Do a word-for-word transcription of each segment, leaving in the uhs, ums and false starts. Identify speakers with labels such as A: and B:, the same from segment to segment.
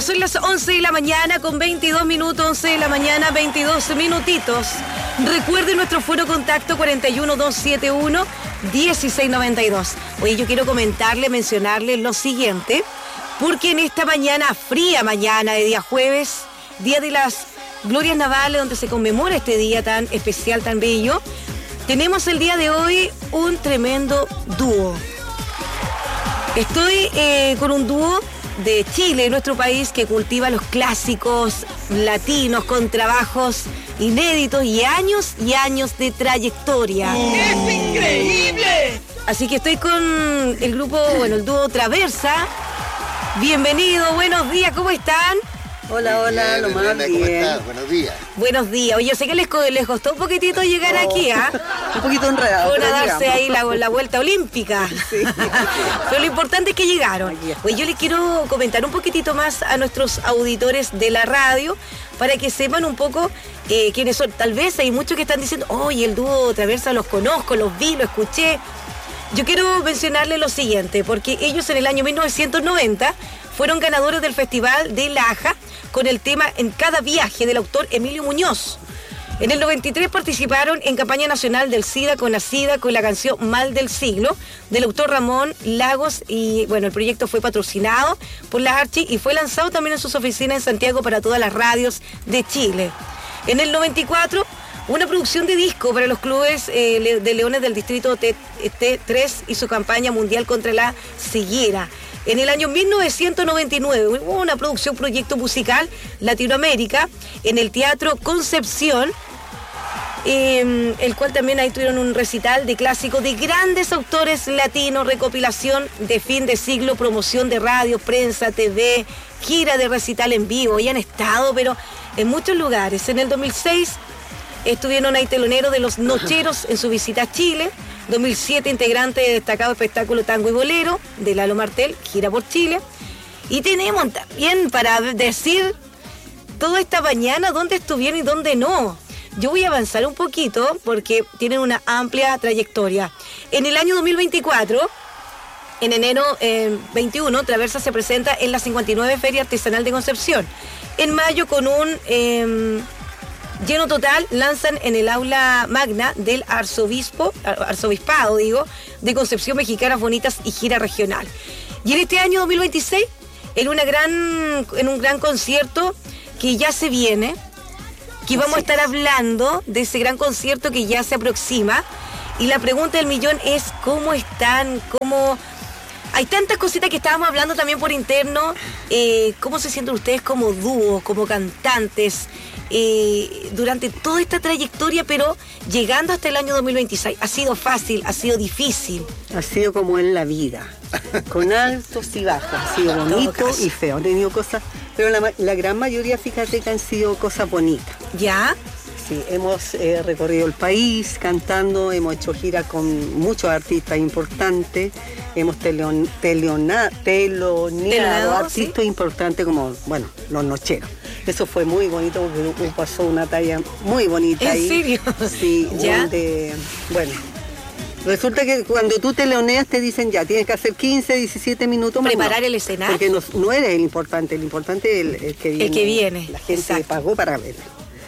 A: Ya son las once de la mañana con veintidós minutos, once de la mañana, veintidós minutitos. Recuerden nuestro foro contacto cuarenta y uno, doscientos setenta y uno, dieciséis noventa y dos. Oye, yo quiero comentarle, mencionarle lo siguiente, porque en esta mañana, fría mañana de día jueves, día de las glorias navales, donde se conmemora este día tan especial, tan bello, tenemos el día de hoy un tremendo dúo. Estoy eh, con un dúo de Chile, nuestro país, que cultiva los clásicos latinos con trabajos inéditos y años y años de trayectoria.
B: ¡Es increíble!
A: Así que estoy con el grupo, bueno, el dúo Traversa. Bienvenido, buenos días, ¿cómo están?
C: Hola, hola, lo más bien.
D: ¿Cómo estás? Buenos días.
A: Buenos días. Oye, yo sé que les, les costó un poquitito llegar oh, aquí, ¿ah? ¿eh?
C: Un poquito enredado.
A: Fueron a darse ahí la, la vuelta olímpica. Sí. Pero lo importante es que llegaron. Oye, yo les quiero comentar un poquitito más a nuestros auditores de la radio para que sepan un poco eh, quiénes son. Tal vez hay muchos que están diciendo, oye, el dúo Traversa los conozco, los vi, lo escuché. Yo quiero mencionarles lo siguiente, porque ellos en el año mil novecientos noventa fueron ganadores del Festival de Laja con el tema En cada viaje del autor Emilio Muñoz. En el noventa y tres participaron en campaña nacional del SIDA con la SIDA con la canción Mal del Siglo del autor Ramón Lagos, y bueno, el proyecto fue patrocinado por la Archi y fue lanzado también en sus oficinas en Santiago para todas las radios de Chile. En el noventa y cuatro, una producción de disco para los clubes eh, de leones del distrito T tres y su campaña mundial contra la ceguera. En el año mil novecientos noventa y nueve hubo una producción proyecto musical Latinoamérica en el Teatro Concepción, eh, el cual también ahí tuvieron un recital de clásicos de grandes autores latinos, recopilación de fin de siglo, promoción de radio, prensa, T V, gira de recital en vivo, y han estado, pero en muchos lugares. En el dos mil seis estuvieron ahí teloneros de Los Nocheros en su visita a Chile. dos mil siete, integrante de destacado espectáculo Tango y Bolero de Lalo Martel, gira por Chile. Y tenemos también para decir toda esta mañana dónde estuvieron y dónde no. Yo voy a avanzar un poquito porque tienen una amplia trayectoria. En el año dos mil veinticuatro, en enero eh, veintiuno, Traversa se presenta en la cincuenta y nueve Feria Artesanal de Concepción. En mayo, con un Eh, lleno total, lanzan en el aula magna del arzobispo, arzobispado, digo, de Concepción Mexicanas Bonitas y gira regional. Y en este año dos mil veintiséis, en, una gran, en un gran concierto que ya se viene, que vamos a estar hablando de ese gran concierto que ya se aproxima. Y la pregunta del millón es, ¿cómo están? ¿Cómo...? Hay tantas cositas que estábamos hablando también por interno. Eh, ¿Cómo se sienten ustedes como dúo, como cantantes, eh, durante toda esta trayectoria, pero llegando hasta el año dos mil veintiséis? ¿Ha sido fácil? ¿Ha sido difícil?
C: Ha sido como en la vida, con altos y bajos. Ha sido bonito y feo. Han tenido cosas, pero la, la gran mayoría, fíjate que han sido cosas bonitas.
A: ¿Ya?
C: Sí, hemos eh, recorrido el país cantando, hemos hecho gira con muchos artistas importantes, hemos teleon, teleona, teloneado artistas ¿sí? importantes como, bueno, Los Nocheros. Eso fue muy bonito porque pasó una talla muy bonita
A: ¿En
C: ahí.
A: ¿En serio?
C: Sí,
A: ¿Ya?
C: Donde, bueno, resulta que cuando tú teloneas te dicen ya, tienes que hacer quince, diecisiete minutos más.
A: Preparar
C: no,
A: el escenario.
C: Porque no, no eres el importante, el importante es el, el que viene.
A: El que viene.
C: La gente
A: Exacto.
C: pagó para verlo.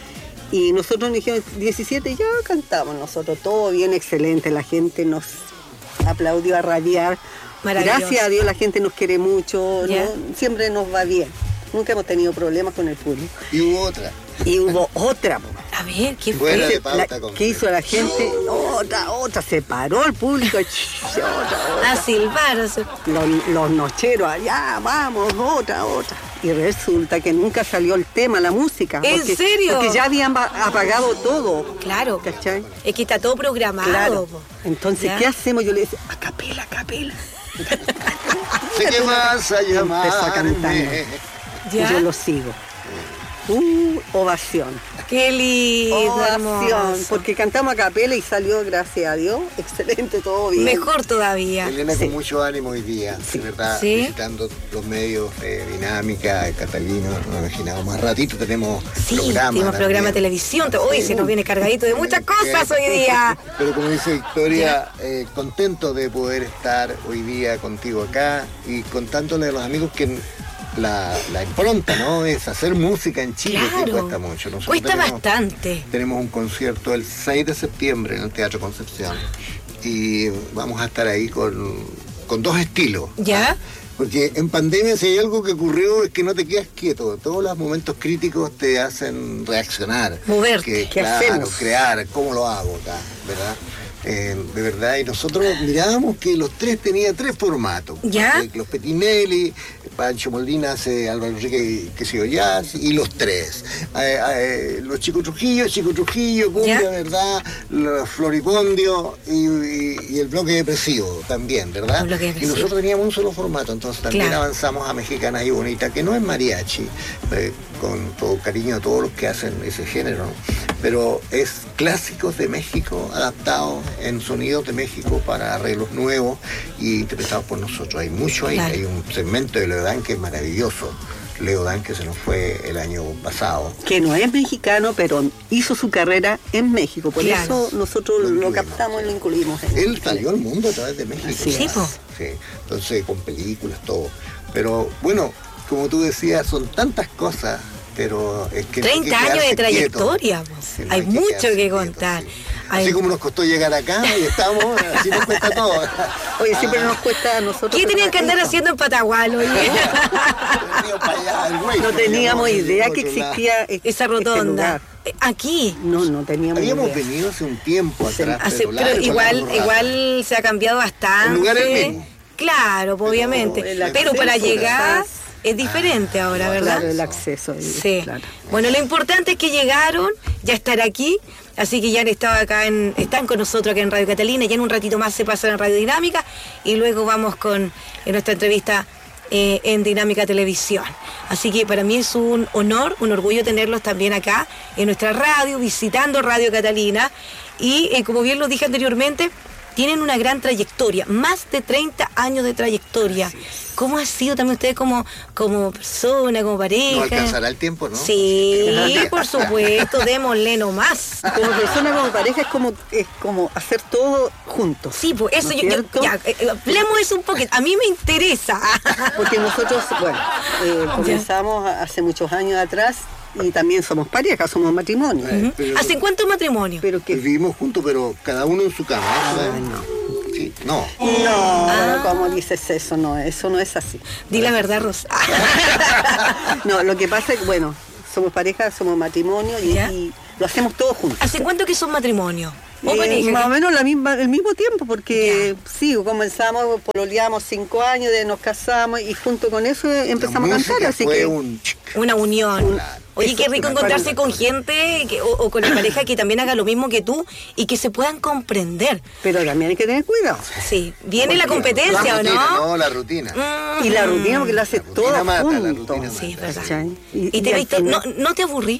C: Y nosotros nos dijeron diecisiete, ya cantamos nosotros, todo bien, excelente, la gente nos aplaudió a rabiar. Gracias a Dios la gente nos quiere mucho, ¿no? Siempre nos va bien, nunca hemos tenido problemas con el público.
D: Y hubo otra.
C: Y hubo otra.
A: A ver, ¿qué
D: fue?
A: fue?
C: La, ¿Qué hizo la gente? Otra, otra, se paró el público. otra, otra.
A: A silbar. O sea.
C: Los, los nocheros, allá, vamos, otra, otra. Y resulta que nunca salió el tema, la música.
A: ¿En
C: porque,
A: serio?
C: Porque ya habían apagado todo.
A: Claro.
C: ¿Cachai?
A: Es que está todo programado.
C: Claro. Entonces,
A: ¿ya?
C: ¿qué hacemos? Yo le decía, a capela, a capela.
D: Sé que vas a llamarme.
C: Y yo lo sigo. Uh, ovación.
A: Qué lindo,
C: ovación,
A: hermoso.
C: Porque cantamos a capela y salió, gracias a Dios, excelente, todo bien.
A: Mejor todavía.
D: Elena
A: sí.
D: con mucho ánimo hoy día,
C: sí.
D: de verdad,
A: ¿Sí?
D: visitando los medios de Dinámica, de Catalino, no imaginamos. Más ratito tenemos
A: sí,
D: programa.
A: tenemos programa de televisión. Hoy se nos viene cargadito de muchas cosas hoy día.
D: Pero como dice Victoria, eh, contento de poder estar hoy día contigo acá y contándole a los amigos que la, la impronta, ¿no? Es hacer música en Chile,
A: claro,
D: que cuesta mucho. Nosotros
A: cuesta
D: tenemos,
A: bastante.
D: Tenemos un concierto el seis de septiembre en el Teatro Concepción y vamos a estar ahí con, con dos estilos.
A: ¿Ya?
D: ¿Ah? Porque en pandemia si hay algo que ocurrió es que no te quedas quieto. Todos los momentos críticos te hacen reaccionar.
A: Moverte.
D: Que,
C: ¿Qué
D: claro,
C: hacemos?
D: Crear, ¿cómo lo hago acá? ¿Verdad? Eh, de verdad, y nosotros mirábamos que los tres tenían tres formatos.
A: ¿Ya?
D: Eh, los Petinelli, Pancho Molina hace Álvaro Enrique, que se yo jazz, y los tres. Eh, eh, los Chico Trujillo, Chico Trujillo, Cumbia,
A: ¿Ya?
D: ¿verdad? Los Floripondio y, y, y el bloque depresivo también, ¿verdad?
A: El bloque
D: Y
A: depresivo.
D: nosotros teníamos un solo formato, entonces también
A: Claro.
D: avanzamos a Mexicanas y Bonita, que no es mariachi, eh, con todo cariño a todos los que hacen ese género, ¿no? Pero es clásicos de México adaptados en sonidos de México para arreglos nuevos y interpretados por nosotros. Hay mucho ahí,
A: Claro.
D: hay un segmento de Leodán que es maravilloso. Leodán que se nos fue el año pasado.
C: Que no es mexicano, pero hizo su carrera en México. Por
A: Claro.
C: eso nosotros
D: Lo
C: lo,
D: incluimos,
C: captamos
D: sí.
C: y lo incluimos. en-
D: Él salió al mundo a través de México.
C: Así
A: Sí, po.
D: Sí, entonces con películas, todo. Pero bueno, como tú decías, son tantas cosas, pero es que no hay que
A: treinta años de
D: quedarse
A: trayectoria,
D: quieto.
A: pues.
D: Sí, no
A: hay,
D: que
A: mucho
D: quedarse
A: que
D: quieto,
A: contar.
D: sí.
A: Hay-
D: Así como nos costó llegar acá y estamos, así nos cuesta todo.
C: Oye, siempre nos cuesta a nosotros.
A: ¿Qué tenían que andar
C: esto.
A: haciendo en Patagual, oye?
C: No teníamos idea que
D: existía.
C: existía este
A: Esa rotonda.
C: lugar.
A: Eh, Aquí.
C: No, no teníamos
D: Habíamos
C: idea.
D: venido hace un tiempo
C: Sí.
D: atrás,
A: Hace-
D: pero,
A: pero
D: largo,
A: igual,
D: largo rato.
A: igual se ha cambiado bastante.
D: El lugar es el mismo.
A: Claro, pues, obviamente.
C: el
A: Pero para
C: acceso,
A: llegar
C: quizás.
A: es diferente ahora, ¿verdad?
C: Claro, el acceso. ahí,
A: Sí.
C: claro.
A: Bueno, lo importante es que llegaron, ya estar aquí, así que ya han estado acá en, están con nosotros acá en Radio Catalina, ya en un ratito más se pasan en Radio Dinámica y luego vamos con en nuestra entrevista eh, en Dinámica Televisión. Así que para mí es un honor, un orgullo tenerlos también acá en nuestra radio, visitando Radio Catalina y eh, como bien lo dije anteriormente, tienen una gran trayectoria, más de treinta años de trayectoria. ¿Cómo ha sido también ustedes como, como persona, como pareja?
D: No alcanzará el tiempo, ¿no?
A: Sí, por supuesto, démosle nomás.
C: Como persona, como pareja, es como, es como hacer todo juntos.
A: Sí, pues eso
C: ¿No es
A: yo, yo-
C: cierto?
A: ya, eh, eh, hablemos eso un poquito. A mí me interesa.
C: Porque nosotros, bueno, eh, comenzamos hace muchos años atrás y también somos pareja, somos matrimonio.
D: Eh, pero-
A: ¿Hacen cuántos matrimonios?
C: Pero que
D: Vivimos juntos, pero cada uno en su cama. ¿eh? Sí, no.
C: no, como dices eso, no, eso no es así.
A: Di la verdad, Rosa.
C: No, lo que pasa es que, bueno, somos pareja, somos matrimonio y,
A: ¿Ya?
C: y lo hacemos todos juntos.
A: ¿Hace cuánto que son matrimonios? ¿O
C: Eh,
A: pareja?
C: más o menos la misma, el mismo tiempo, porque sí, comenzamos, pololeamos cinco años, de nos casamos y junto con eso empezamos
D: La
C: a cantar,
D: música
C: así
D: fue
C: que
D: un...
A: Una unión. Oye,
C: Eso,
A: qué rico
C: una
A: encontrarse
C: pareja.
A: con gente que- o, o con la pareja que también haga lo mismo que tú y que se puedan comprender.
C: pero también hay que tener cuidado.
A: Sí, viene la competencia,
D: la
A: ¿o
D: rutina,
A: no?
D: no, la rutina.
A: Mm.
C: Y la rutina porque la hace
D: La rutina
C: todo
D: mata, la
C: junto.
D: rutina
A: Sí, es
D: mata.
A: verdad.
C: ¿Cachai?
A: Y, te he
C: al
A: visto, no,
C: final-
A: no te aburrí.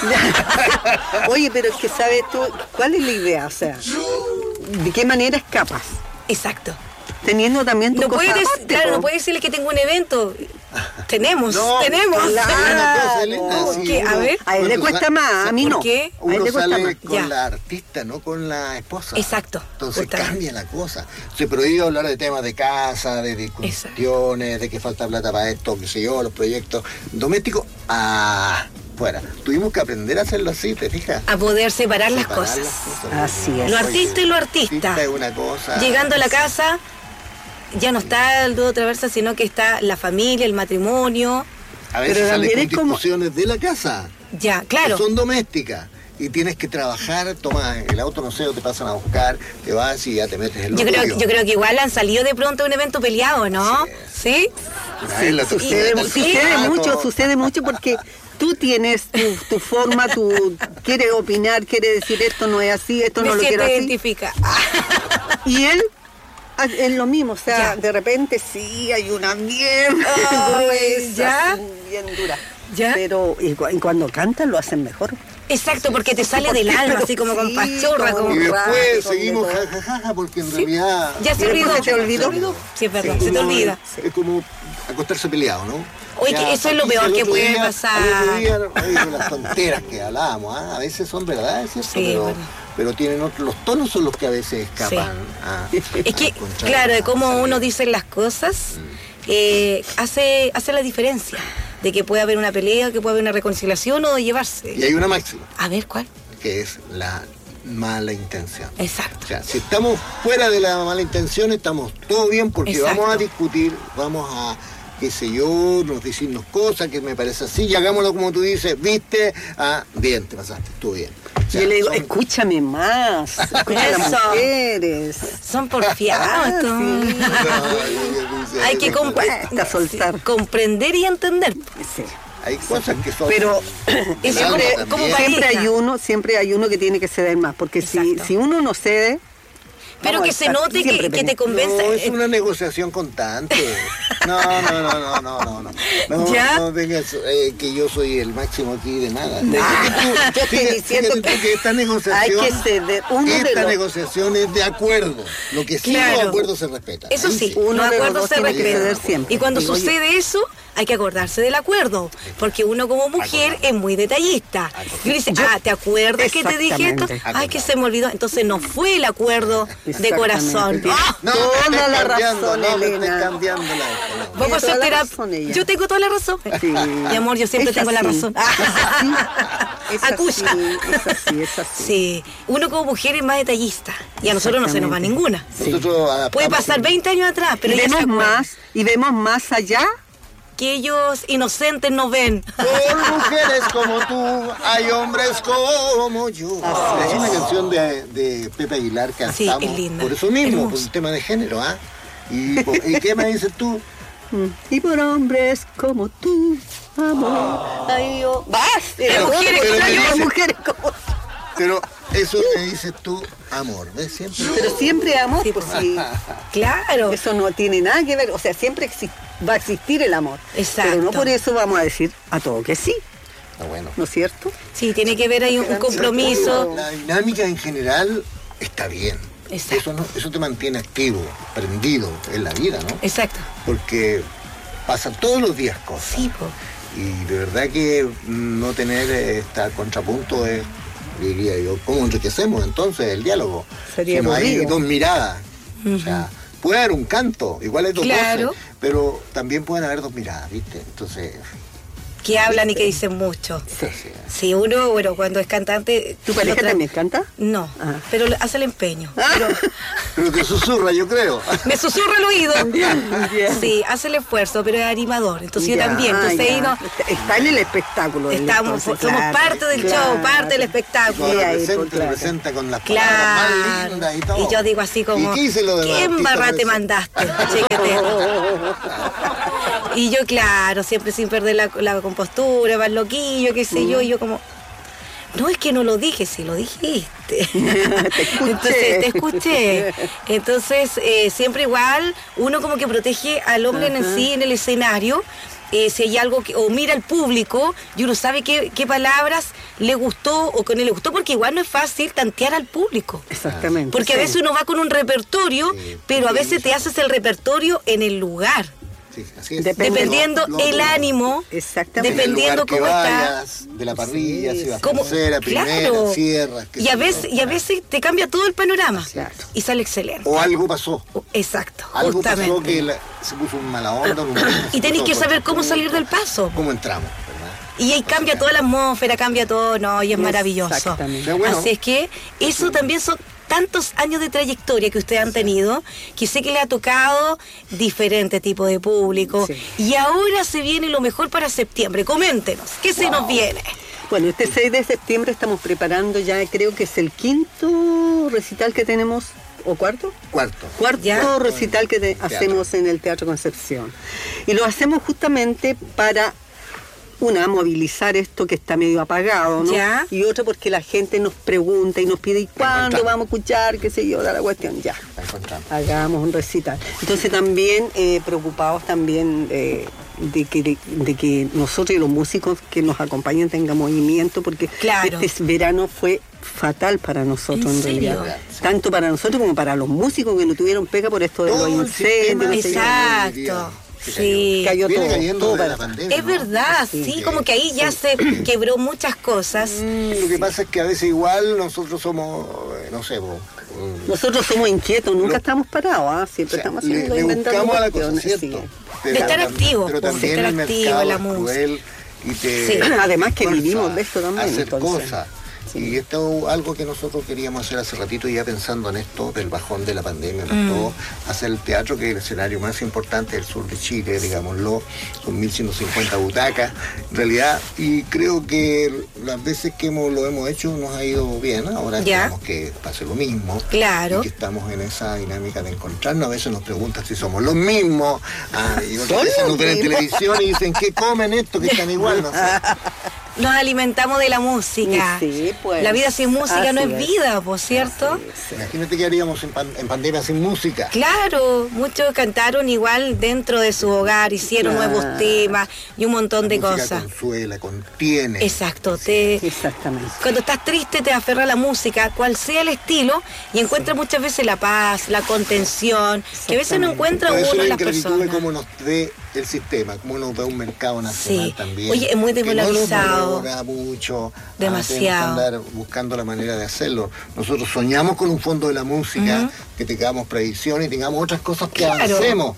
C: Oye, pero es que sabes tú, ¿cuál es la idea? O sea, ¿de qué manera escapas?
A: Exacto.
C: Teniendo también tu
A: No
C: cosa
A: puedes, dec-
C: aparte,
A: claro,
C: po.
A: no puedes decirle que tengo un evento. Tenemos,
D: No,
A: tenemos.
C: claro.
D: Una cosa, Elena,
C: ¿Por
D: sí,
A: qué? A
D: uno-
A: ver.
C: A él le
D: cuando
C: cuesta
D: sa-
C: más, a mí
A: ¿Por
C: no.
A: qué?
C: A él
D: Uno
C: le cuesta
D: sale
C: más.
D: con
A: Ya.
D: la artista, no con la esposa.
A: Exacto,
D: Entonces
A: justamente.
D: cambia la cosa. Se prohíbe hablar de temas de casa, de discusiones, de que falta plata para esto, qué sé yo, los proyectos domésticos. Ah, fuera. Tuvimos que aprender a hacerlo así, ¿te fijas?
A: A poder separar las
D: Separar
A: cosas.
C: Así es.
A: Lo
D: Oye,
A: artista y lo artista.
D: es una cosa.
A: Llegando a la casa, ya no está el dúo traversa, sino que está la familia, el matrimonio.
D: A veces
C: Pero
D: sales
C: también
D: con
C: es como-
D: discusiones de la casa.
A: Ya, claro.
D: Que son domésticas. Y tienes que trabajar, tomas el auto, no sé, o te pasan a buscar, te vas y ya te metes en lo
A: Yo creo,
D: tuyo.
A: yo creo que igual han salido de pronto a un evento peleado, ¿no? ¿Sí?
D: Ahí la
C: Sucede,
D: tortura,
C: sucede
D: el
C: mucho,
D: gato.
C: sucede mucho porque tú tienes tu, tu forma, tú quieres opinar, quieres decir esto no es así, esto no
A: Me
C: lo quiero
A: siento
C: así.
A: identifica.
C: Y él ah, es lo mismo, o sea,
A: Ya.
C: de repente sí hay una mierda
A: Ay,
C: gruesa,
A: ¿ya?
C: así, bien dura.
A: ¿Ya?
C: Pero y, cu- y cuando cantan lo hacen mejor.
A: Exacto, porque te sale del alma, así como con
C: Sí,
A: pachorra,
C: como
A: como...
D: Y después
C: rato,
D: seguimos
C: de todo.
D: jajaja, porque en realidad
A: Ya se
C: ¿Y después
A: olvidó.
C: se te olvidó?
A: Sí, es verdad,
D: es
A: se te
D: como-
A: olvida.
D: Es como acostarse peleado, ¿no?
A: Oye, que eso es lo
D: aquí
A: peor
D: el
A: que
D: otro
A: puede
D: día,
A: pasar.
D: al otro día, oye, las tonteras que hablábamos, ¿ah? A veces son verdades, ¿cierto?
A: Sí,
D: pero,
A: bueno.
D: pero tienen otro- los tonos son los que a veces escapan. a-
A: Es que,
D: a encontrar
A: claro, de
D: esa
A: cómo
D: salida.
A: uno dice las cosas eh, hace, hace la diferencia de que puede haber una pelea, que puede haber una reconciliación o de llevarse.
D: Y hay una máxima.
A: A ver, ¿cuál?
D: Que es la mala intención.
A: Exacto.
D: O sea, si estamos fuera de la mala intención, estamos todo bien porque
A: Exacto.
D: vamos a discutir, vamos a, qué sé yo, nos decirnos cosas que me parece así, y hagámoslo como tú dices, viste, ah, bien, te pasaste, estuvo bien. O sea,
C: yo le digo,
D: son-
C: escúchame más, escucha a las
A: Eso.
C: mujeres.
A: Son porfiados.
C: Ah,
A: tú.
C: sí.
A: Hay que compre-
C: Cuesta soltar.
A: sí, comprender y entender.
C: Sí.
D: Hay cosas que son...
C: Pero
A: Eso
C: siempre,
A: como- como
C: siempre
A: pareja.
C: hay uno, siempre hay uno que tiene que ceder más, porque si,
A: Exacto.
C: si uno no cede,
A: Pero
C: vamos
A: que
C: a
A: se
C: estar
A: note que,
C: siempre
A: que te
C: pendientes.
A: convenza.
D: No, es
A: eh,
D: una negociación constante. No, no, no, no, no, no, no. No,
A: ¿Ya?
D: no vengas eh, que yo soy el máximo aquí de nada.
C: yo estoy
D: Fíjate-
C: diciendo
D: fíjate tú que esta
C: hay
D: negociación,
C: que ceder. Uno de
D: esta
C: los-
D: negociación es de acuerdo. Lo que sí
A: Claro.
D: los acuerdos se respetan.
A: Eso
D: Ahí
A: sí,
C: Uno
A: los
C: de los
A: acuerdos
C: dos
A: se
C: tiene que
A: respetan.
C: ceder siempre,
A: Y cuando
C: digo yo.
A: sucede eso, hay que acordarse del acuerdo. Porque uno como mujer es muy detallista. Y uno dice, ah, ¿te acuerdas que te dije esto?
C: Exactamente.
A: Ay, que se me olvidó. Entonces no fue el acuerdo de
C: Exactamente.
A: corazón.
C: Tiene
A: ¡Ah!
D: No,
C: toda
D: me estés
C: la
D: cambiando,
C: razón,
D: no me estés
C: Elena.
D: cambiando la... no.
A: Vamos a
C: Tiene
A: hacer
C: toda la
A: terapia.
C: razón ella.
A: Yo tengo toda la razón.
C: Sí.
A: Mi amor, yo siempre
C: Es
A: tengo la
C: así.
A: razón.
C: Es así,
A: Acusa.
C: es así, es así.
A: Sí, uno como mujer es más detallista. Y a nosotros no se nos va
C: Exactamente.
A: ninguna.
D: Nosotros adaptamos-
A: Puede pasar veinte años atrás, pero
C: y
A: ella se
C: vemos
A: acuerda.
C: más, y vemos más allá.
A: Que ellos inocentes no ven.
D: Por mujeres como tú, hay hombres como yo. Es una canción de, de Pepe Aguilar que
A: Sí,
D: cantamos
A: es linda.
D: por eso mismo,
A: Hermoso.
D: por un tema de género, ¿ah? Y, por- ¿y qué me dices tú?
C: Y por hombres como tú, amor. Ay, yo. ¡Vas!
A: Pero mujeres
D: como
C: Pero
D: yo.
C: mujeres como
D: Pero eso me dices tú, amor, ¿ves? Siempre.
C: Pero siempre amor,
A: Sí,
C: pues
A: pues.
C: sí.
A: Claro.
C: Eso no tiene nada que ver. O sea, siempre exi- va a existir el amor.
A: Exacto.
C: Pero no por eso vamos a decir a todo que sí,
D: Está bueno.
C: ¿no es cierto?
A: Sí, tiene que ver ahí un, un compromiso.
D: La dinámica en general está bien.
A: Exacto.
D: Eso, no, eso te mantiene activo, prendido en la vida, ¿no?
A: Exacto.
D: Porque pasan todos los días cosas.
A: Sí, po.
D: Y de verdad que no tener eh, esta contrapunto es, diría yo, ¿cómo enriquecemos entonces el diálogo?
C: Sería
D: si no hay
C: aburrido.
D: dos miradas. O sea, puede haber un canto, igual es dos
A: Claro.
D: voces, pero también pueden haber dos miradas, ¿viste? Entonces,
A: Que hablan y que dicen mucho.
D: sí.
A: Sí, uno, bueno, cuando es cantante...
C: ¿Tu pareja
A: lo tra-
C: también canta?
A: No,
C: Ah.
A: pero le- hace el empeño. Pero
D: Pero te susurra, yo creo.
A: me susurra el oído.
C: Bien.
A: Sí, hace el esfuerzo, pero es animador. Entonces yo
C: Ya,
A: también. Entonces ahí
C: ya.
A: no...
C: Está- Está en el espectáculo. él,
A: Estamos,
C: entonces,
A: somos
C: claro,
A: parte del
C: claro.
A: show, parte del
D: Y
A: espectáculo.
D: cuando
C: ahí,
D: presenta,
C: pues, claro.
D: presenta con las palabras
A: Claro.
D: más lindas y todo.
A: Y yo digo así como,
D: ¿Y qué hice lo de los
A: ¿qué
D: artistas
A: embarra te
D: de eso?
A: mandaste? Chiquetero? Y yo, claro, siempre sin perder la, la compostura, más loquillo, qué sé yo, y yo como, no, es que no lo dije, sí lo dijiste.
C: Te escuché.
A: Entonces, te escuché. Entonces, eh, siempre igual, uno como que protege al hombre en
C: Ajá.
A: sí, en el escenario. Eh, si hay algo que, o mira al público y uno sabe qué, qué palabras le gustó o que no le gustó, porque igual no es fácil tantear al público.
C: Exactamente.
A: Porque a
C: sí.
A: veces uno va con un repertorio,
D: Sí,
A: pero a
D: sí,
A: veces
D: sí.
A: te haces el repertorio en el lugar.
D: Sí, así es.
C: Depende-
A: Dependiendo
D: Lo- lo-
A: el
D: lo-
A: ánimo,
C: Exactamente.
A: dependiendo
D: en el lugar que
A: cómo está.
D: vayas, de la parrilla,
C: Sí,
D: si vas
A: Como-
D: tercera, primera,
A: claro.
D: cierras. qué
A: Y a
D: sé yo.
A: veces, y a veces te cambia todo el panorama.
C: Claro.
A: Y sale excelente.
D: O algo pasó.
A: Exacto,
D: Algo
A: justamente.
D: pasó que la- se puso un mala onda. un-
A: Y tenéis
D: se
A: que
D: puso
A: saber
D: por-
A: cómo salir del paso.
D: ¿Cómo entramos? ¿Verdad?
A: Y ahí cambia toda la atmósfera, cambia todo, no, y es maravilloso.
C: Exactamente.
D: Qué bueno.
A: Así es que eso también son tantos años de trayectoria que ustedes han tenido, que sé que le ha tocado diferente tipo de público.
C: Sí.
A: Y ahora se viene lo mejor para septiembre. Coméntenos, ¿qué se nos viene?
C: Bueno, este seis de septiembre estamos preparando ya, creo que es el quinto recital que tenemos, o cuarto.
D: Cuarto.
C: Cuarto
A: Ya.
C: recital que te-
D: Teatro.
C: hacemos en el Teatro Concepción. Y lo hacemos justamente para, una, movilizar esto que está medio apagado, ¿no?
A: Ya.
C: Y otra porque la gente nos pregunta y nos pide, ¿y cuándo
D: Encontramos.
C: vamos a escuchar? ¿Qué sé yo? Da la cuestión, ya.
D: La encontramos.
C: Hagamos un recital. Entonces también eh, preocupados también eh, de, que, de, de que nosotros y los músicos que nos acompañan tengan movimiento, porque
A: Claro.
C: este verano fue fatal para nosotros
A: ¿En
C: en,
A: serio?
C: realidad. Tanto para nosotros como para los músicos que no tuvieron pega por esto de
D: Todo
C: los
D: el sistema
C: incendios. no sé qué.
A: Exacto.
D: Se
A: Sí.
C: Cayó
D: Viene
C: todo,
D: cayendo
C: todo
D: de
C: para
D: la
C: atrás.
D: pandemia,
A: Es
D: ¿no?
A: verdad, sí,
D: Sí.
A: como que ahí ya se quebró muchas cosas.
D: Mm, Lo que pasa es que a veces igual nosotros somos, eh, no sé, vos, mm,
C: Nosotros somos inquietos, nunca
D: Lo-
C: estamos parados, ¿ah? siempre
D: o sea,
C: estamos
D: le,
C: haciendo
D: le
C: inventando
D: buscamos a la cosa,
C: cuestiones,
D: ¿cierto?
C: sí.
D: pero,
A: de estar activo,
D: pero
A: pues,
D: también
A: de estar
D: el
A: activo
D: mercado
A: en la
D: es
A: música.
D: cruel y te
A: Sí.
C: Además que
D: fuerza
C: vivimos de esto también,
D: a hacer
C: entonces.
D: cosas.
C: Sí.
D: Y esto es algo que nosotros queríamos hacer hace ratito, ya pensando en esto del bajón de la pandemia,
A: Mm.
D: todo, hacer el teatro, que es el escenario más importante del sur de Chile, digámoslo, con mil ciento cincuenta butacas, en realidad, y creo que las veces que hemos, lo hemos hecho nos ha ido bien, ahora
A: Ya.
D: queremos que pase lo mismo,
A: Claro.
D: y que estamos en esa dinámica de encontrarnos, a veces nos preguntan si somos los mismos, ah, y otras veces nos ven en televisión y dicen, ¿qué comen esto? Que están igual, no sé.
A: Nos alimentamos de la música.
C: Sí, pues.
A: La vida sin música
C: Así
A: no es,
C: es.
A: vida, por cierto.
D: Imagínate que haríamos en, pan- en pandemia sin música.
A: Claro, muchos cantaron igual dentro de su hogar, hicieron
C: Claro.
A: nuevos temas y un montón de
D: La música
A: cosas.
D: consuela, contiene.
A: Exacto, te,
C: Exactamente.
A: cuando estás triste te aferra a la música, cual sea el estilo, y encuentras muchas veces la paz, la contención, que a veces no encuentra
D: Por eso
A: uno
D: la
A: en las
D: ingratitud de
A: personas.
D: cómo nos ve el sistema, cómo nos ve un mercado nacional
A: Sí.
D: también.
A: Oye, es muy
D: que
A: desvalorizado.
D: no nos valora mucho. Ah,
A: Demasiado.
D: tenemos que andar buscando la manera de hacerlo. Nosotros soñamos con un fondo de la música,
A: Ujú.
D: que tengamos predicción y tengamos otras cosas que
A: Claro.
D: avancemos,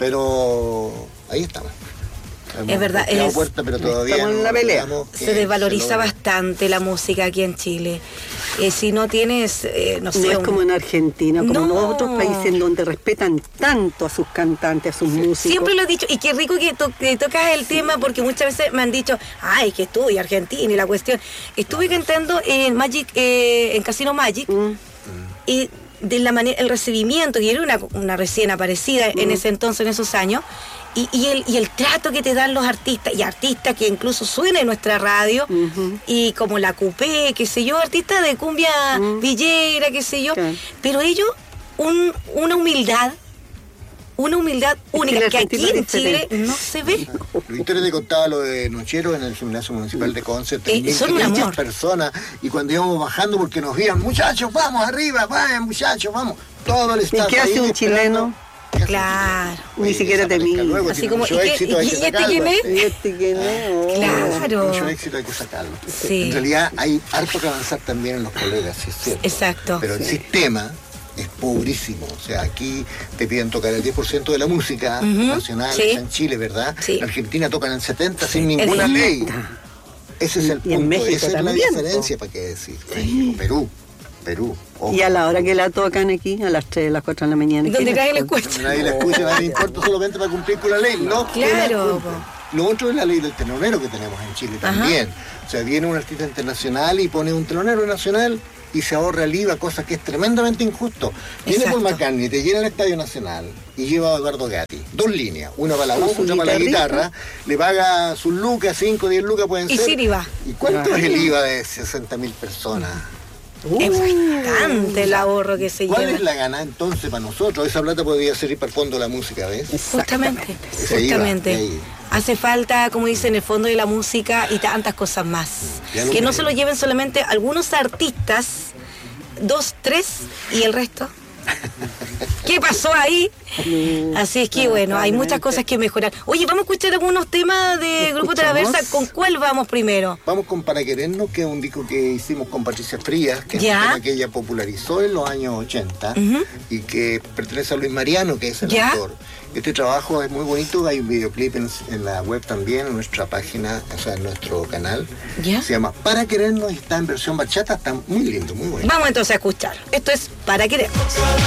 D: pero ahí estamos. Hemos
A: verdad,
D: golpeado
A: es-
D: puertas, pero todavía
C: estamos en
D: no
C: la pelea.
D: logramos que
A: Se desvaloriza
D: logre.
A: bastante la música aquí en Chile. Eh, si no tienes, eh, no sé,
C: No es
A: un-
C: como en Argentina, como en
A: No.
C: otros países en donde respetan tanto a sus cantantes, a sus músicos.
A: Siempre lo he dicho, y qué rico que, to- que tocas el tema, porque muchas veces me han dicho, ay, que estuve Argentina y la cuestión. Estuve cantando en Magic, eh, en Casino Magic,
C: Mm.
A: y de la manera, el recibimiento, y era una, una recién aparecida en ese entonces, en esos años, y, y, el, y el trato que te dan los artistas, y artistas que incluso suenan en nuestra radio,
C: Ujú.
A: y como la Coupé, qué sé yo, artistas de cumbia
C: Mm.
A: villera, qué sé yo,
C: Claro.
A: pero ellos, un, una humildad, una humildad única,
C: el
A: que aquí
C: argentino
A: en
C: es
A: Chile
C: diferente.
A: no se ve.
D: Victoria te contaba lo de Nochero en el gimnasio municipal de Conce,
A: Eh, son un
D: muchas
A: amor.
D: personas, y cuando íbamos bajando porque nos veían, muchachos, vamos arriba, vayan muchachos, vamos, todo el
C: ¿Y
D: staff
C: qué hace
D: ahí
C: un
D: esperando.
C: chileno?
D: ¿Qué hace un
A: Claro.
D: chileno?
C: Ni
D: Oye,
C: siquiera te
D: desaparezca
C: mira.
D: luego,
A: Así
D: tiene
A: como,
D: mucho
A: ¿y qué-
D: éxito, hay
A: y-
D: que
A: y este
D: sacarlo.
A: quién es?
C: ¿Y este quién es? Oh.
A: Claro.
D: Mucho éxito, hay que sacarlo.
A: Sí.
D: En realidad hay harto que avanzar también en los colegas, sí es cierto.
A: Exacto.
D: Pero el sistema es pobrísimo. O sea, aquí te piden tocar el diez por ciento de la música
A: Ujú,
D: nacional,
A: sí.
D: en Chile, ¿verdad?
A: Sí.
D: En Argentina tocan el setenta sin ninguna
A: El-
D: ley. Ese es el
C: Y en
D: punto,
C: México
D: esa es la
C: también,
D: diferencia, para qué decir. México, Perú, Perú. ojo.
C: Y a la hora que la tocan aquí, a las tres, a las cuatro de la mañana.
A: Donde
C: ¿quién
A: nadie le
C: escucha?
A: escucha.
D: Nadie la escucha, nadie le importa, solamente para cumplir con la ley. No,
A: Claro,
D: Lo otro es la ley del telonero que tenemos en Chile
A: Ajá.
D: también. O sea, viene un artista internacional y pone un telonero nacional y se ahorra el I V A, cosa que es tremendamente injusto. Viene
A: Exacto.
D: Paul McCartney, te llena el Estadio Nacional y lleva a Eduardo Gatti. Dos líneas, una para la voz,
C: Con su
D: otra para la
C: guitarrita.
D: guitarra. Le paga sus lucas, cinco, diez lucas pueden
A: Y
D: ser.
A: sin I V A.
D: ¿Y cuánto
C: Ah.
D: es el I V A de sesenta mil personas?
A: Es bastante el ahorro que se
D: ¿Cuál
A: lleva.
D: es la gana entonces para nosotros? Esa plata podría servir para el fondo de la música, ¿ves?
A: Justamente,
D: Ese I V A,
A: justamente.
D: ahí.
A: Hace falta, como dicen, el fondo de la música y tantas cosas más.
D: Ya lo
A: Que no
D: creo.
A: se lo lleven solamente algunos artistas, dos, tres, y el resto. ¿Qué pasó ahí? Así es que bueno, hay muchas cosas que mejorar. Oye, vamos a escuchar algunos temas de Grupo
C: ¿Escuchamos?
A: Traversa. ¿Con cuál vamos primero?
D: Vamos con Para Querernos, que es un disco que hicimos con Patricia Frías, que es
A: Ya.
D: un tema que ella popularizó en los años ochenta
A: Ujú.
D: y que pertenece a Luis Mariano, que es el
A: Ya.
D: autor. Este trabajo es muy bonito, hay un videoclip en, en la web también, en nuestra página, o sea, en nuestro canal.
A: Ya.
D: Se llama Para Querernos y está en versión bachata, está muy lindo, muy bueno.
A: Vamos entonces a escuchar. Esto es Para Querernos.